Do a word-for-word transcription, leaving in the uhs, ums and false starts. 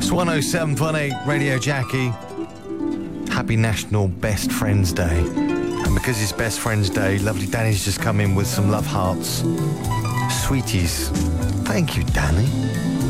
one oh seven point eight Radio Jackie. Happy National Best Friends Day. And because it's Best Friends Day, lovely Danny's just come in with some love hearts. Sweeties. Thank you, Danny.